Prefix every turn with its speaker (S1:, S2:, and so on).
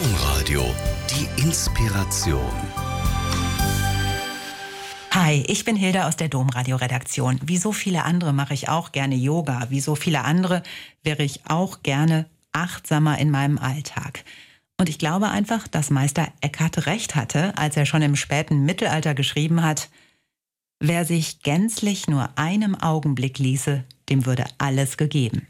S1: Domradio, die Inspiration.
S2: Hi, ich bin Hilda aus der Domradio-Redaktion. Wie so viele andere mache ich auch gerne Yoga. Wie so viele andere wäre ich auch gerne achtsamer in meinem Alltag. Und ich glaube einfach, dass Meister Eckhart recht hatte, als er schon im späten Mittelalter geschrieben hat: Wer sich gänzlich nur einem Augenblick ließe, dem würde alles gegeben.